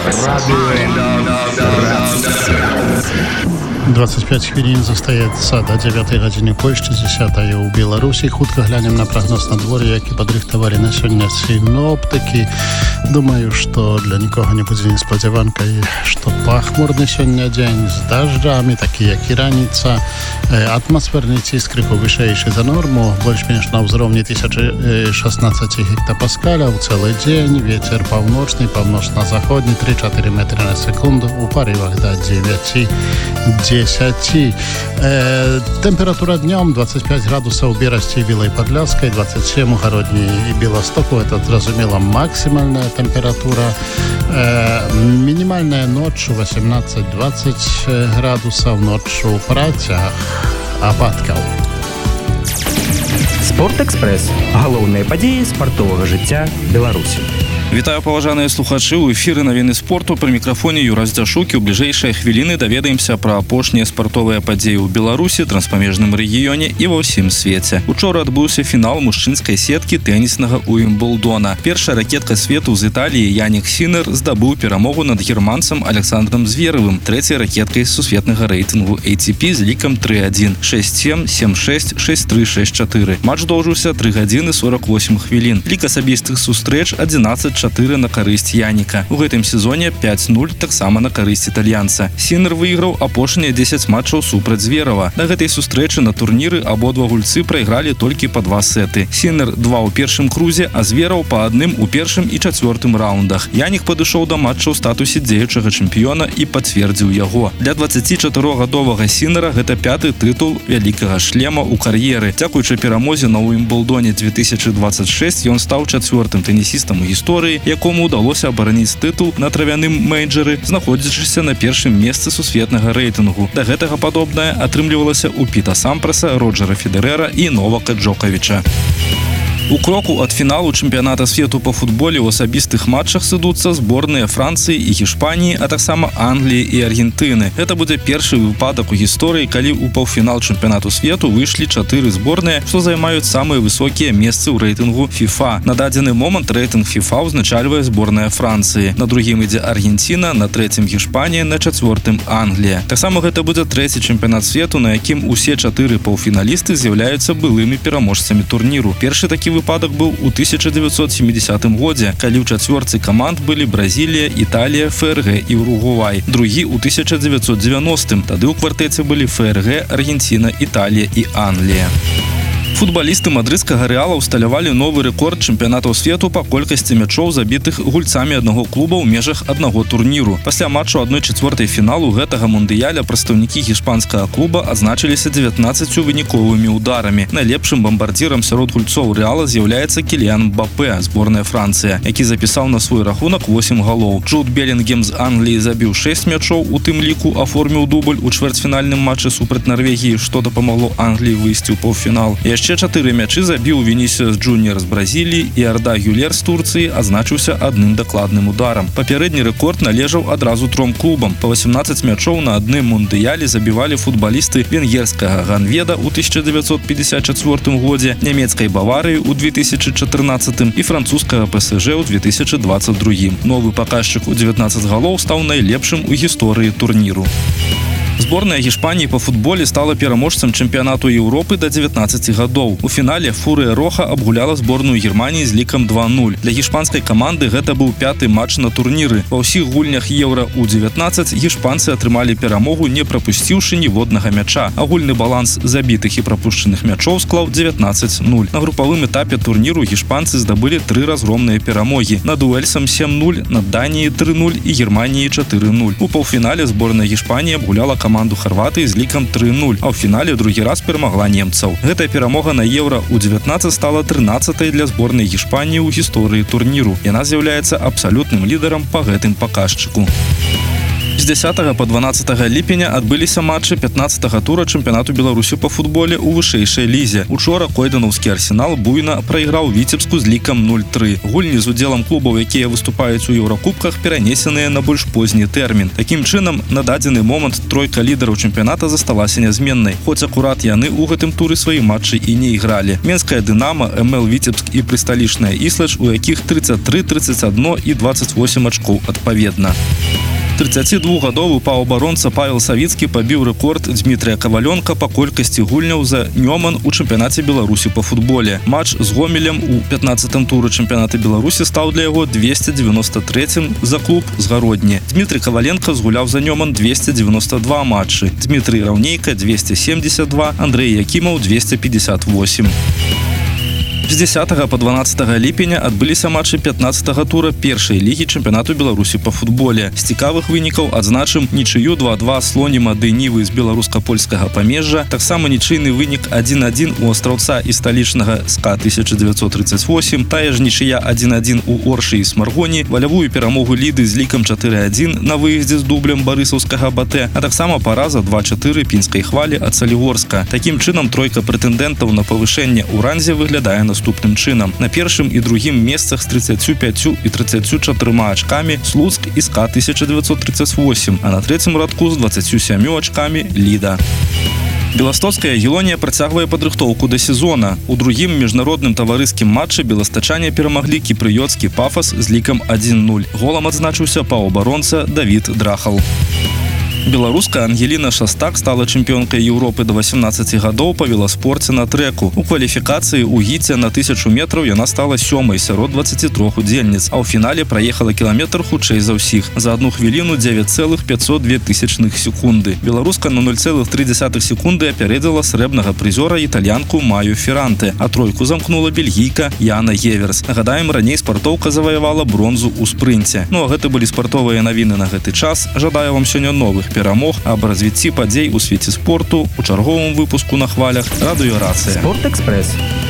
25 хвілін застаецца да 9 гадзіны Польшчы, 10 ў Беларусі. Хутка глянем на прагноз надвор'я, які падрыхтавалі на сёння сіноптыкі. Думаю, што для нікога не будзе неспадзяванкай, што пахмурны сёння дзень з дажджамі, такі як і раніца. Атмасферны ціск крыху вышэйшы за норму, больш-менш на ўзроўні 1016 гектапаскаляў цэлы дзень. Вецер паўночны, паўночна-заходні 3-4 метры на секунду, у парывах да 9-10. Температура днем 25 градусов в Берасти и Белой Подляской, 27 у Городни и Белостоку. Это, зразумела, максимальная температура. Минимальная ночью 18-20 градусов, ночью протяг ападкаў. Спортэкспрэс. Галоўныя падзеі спартовага жыцця Беларусі. Вітаю, паважаныя слухачы, у эфіры навіны спорту, пры мікрафоне Юра Здзяшукі. У бліжэйшыя хвіліны даведаемся пра апошнія спартовыя падзеі ў Беларусі, транспамежным рэгіёне і ва ўсім свеце. Учора адбыўся фінал мужчынскай сеткі тэніснага Уімблдона. Першая ракетка свету з Італіі Янік Сінер здабыў перамогу над германцам Александром Зверавым, трэцяй ракеткай сусветнага рэйтынгу ATP з лікам 3-1, 6-7, 7-6, 6-3, 6-4. Матч доўжыўся 3 гадзіны 48 хвілін. Лік асабістых сустрэч 11-4 на карысць Яніка. У гэтым сезоне 5-0 таксама на карысць італьянца. Сінер выйграў апошнія 10 матчаў супраць Зверава. На гэтай сустрэчы на турніры абодва гульцы прайгралі толькі па 2 сеты. Сінер 2 ў першым крузе, а Звераў па 1 у першым і чацвёртым раундах. Янік падышоў да матча ў статусе дзеючага чэмпіёна і пацвердзіў яго. Для 24-гадовага Сінера гэта 5-ты тытул вялікага шлема ў кар'еры. Дзякуючы перамозе на Уімблдоне 2026 ён стаў 4-тым тэнісістам у гісторыі, якому ўдалося абараніць тытул на травяным мейджары, знаходзячыся на першым месцы сусветнага рэйтынгу. Да гэтага падобнае атрымлівалася ў Піта Сампраса, Роджера Федерэра і Новака Джоковіча. У кроку ад фіналу чэмпіяната свету па футболе ў асабістых матчах сыдуцца зборныя Францыі і Гішпаніі, а таксама Англіі і Аргентыны. Гэта будзе першы выпадак у гісторыі, калі ў паўфінал чэмпіянату свету выйшлі 4 зборныя, што займаюць самыя высокія месцы ў рэйтынгу FIFA. На дадзены момант рэйтынг FIFA ўзначальвае зборная Францыі. На другім ідзе Аргенціна, на трэцім Гішпанія, на чацвёртым Англія. Таксама гэта будзе трэці чэмпіянат свету, на якім усе 4 паўфіналісты з'яўляюцца былымі пераможцамі турніру. Першы такі выпадак быў у 1970 годзе, калі ў чацвёрцы каманд былі Бразілія, Італія, ФРГ і Уругвай. Другі ў 1990-м. Тады ў квартэце былі ФРГ, Аргенціна, Італія і Англія. Футбалісты мадрыдскага Рэала ўсталявалі новы рэкорд чэмпіянатаў свету па колькасці мячоў, забітых гульцамі аднаго клуба ў межах аднаго турніру. Пасля матчу 1/4 фіналу гэтага мундыяля прадстаўнікі гішпанскага клуба адзначыліся 19 выніковымі ударамі. Найлепшым бамбардзірам сярод гульцоў Рэала з'яўляецца Кіліан Мбапэ, зборная Францыя, які запісаў на свой рахунак 8 галоў. Джуд Белінгем з Англіі забіў 6 мячоў, у тым ліку аформіў дубль у чвэрцьфінальным матчы супраць Нарвегіі, што дапамагло Англіі выйсці ў паўфінал. Яшчэ 4 мячы забіў Вінісіус Джуніор з Бразіліі і Арда Гюлер з Турцыі адзначыўся адным дакладным ударам. Папярэдні рэкорд належаў адразу 3 клубам. Па 18 мячоў на адным мундыяле забівалі футбалісты венгерскага Ганведа ў 1954 годзе, нямецкай Баварыі ў 2014 і французскага ПСЖ ў 2022. Новы паказчык у 19 галоў стаў найлепшым у гісторыі турніру. Зборная Гішпаніі па футболе стала пераможцам чэмпіянату Еўропы да 19 гадоў. У фінале Фурыя Роха абгуляла зборную Германіі з лікам 2-0. Для гішпанскай каманды гэта быў 5-ты матч на турніры. Ва ўсіх гульнях Еўра У-19 гішпанцы атрымалі перамогу, не прапусціўшы ніводнага мяча. Агульны баланс забітых і прапушчаных мячоў склаў 19-0. На групавым этапе турніру гішпанцы здабылі 3 разгромныя перамогі. Над Уэльсам 7-0, над Даніяй 3-0 і Германіяй 4-0. У паўфінале зборная Гішпаніі абгуляла каманду Харватыі з лікам 3-0, а ў фінале другі раз перамагла немцаў. Гэтая перамога на Еўра У-19 стала 13-й для зборнай Гішпаніі ў гісторыі турніру. Яна з'яўляецца абсалютным лідарам па гэтым паказчыку. З 10 по 12 ліпеня адбыліся матчы 15-го тура чэмпіянату Беларусі па футболе ў вышэйшай лізе. Учора койданаўскі Арсенал буйна прайграў Віцебску з лікам 0-3. Гульні з удзелам клубаў, якія выступаюць у Еўракубках, перанесеныя на больш позні тэрмін. Такім чынам, на дадзены момант тройка лідараў чэмпіяната засталася нязменнай. Хоць акурат яны ў гэтым туры свае матчы і не ігралі. Менская Дынама, МЛ Віцебск і прысталічная Іслач, у якіх 33, 31 і 28 ачкоў адпаведна. 32-гадовы паўабаронца Павел Савіцкі пабіў рэкорд Дмітрія Кавалёнка па колькасці гульняў за Нёман у чэмпіянаце Беларусі па футболе. Матч з Гомелем у 15-м туры чэмпіяната Беларусі стаў для яго 293-м за клуб з Гародні. Дмітрий Каваленко згуляў за Нёман 292 матчы. Дмітрий Раўнейка 272, Андрей Якімаў 258. З 10 по 12 ліпеня адбыліся матчы 15-го тура першай лігі чэмпіянату Беларусі па футболе. З цікавых вынікаў адзначым нічыю 2-2 Слонімады Нівы з беларуска-польскага памежжа, таксама нічыйны вынік 1-1 у Астраўца і сталічнага СКА 1938, тая ж нічыя 1-1 у Оршы і Смаргоні, валявую перамогу Ліды з лікам 4-1 на выездзе з дублем барысаўскага БТ, а таксама параза 2-4 пінскай хвалі ад Салігорска. Такім чынам тройка прэтэндэнтаў на павышэнне ў ранзе выглядае наступным чынам. На першым і другім месцах з 35 і 34 ачкамі Слуцк і СКА 1938, а на трэцім радку з 27 ачкамі Ліда. Беластоцкая Гелонія працягвае падрыхтоўку да сезона. У другім міжнародным таварыскім матчы беластачане перамаглі кіпрыёцкі Пафас з лікам 1-0. Голам адзначыўся паўабаронца Давід Драхал. Беларуска Ангеліна Шастак стала чэмпіёнкай Еўропы да 18 гадоў па веласпорце на трэку. У кваліфікацыі ў гіце на 1000 метраў яна стала 7-й сярод 23 удзельніц, а ў фінале праехала кіламетр хутчэй за ўсіх. За 1 хвіліну 9,502 секунды. Беларуска на 0,3 секунды апярэдзіла срэбнага прызёра італьянку Маю Ферранте, а тройку замкнула бельгійка Яна Геверс. Нагадаем, раней спартоўка заваявала бронзу ў спрынце. Ну а гэта былі спартовыя навіны на гэты час. Жадаю вам сёння новых перамог, аб развіцці падзей у свеце спорту у чарговым выпуску на хвалях Радыё Рацыя. Спорт-экспрэс.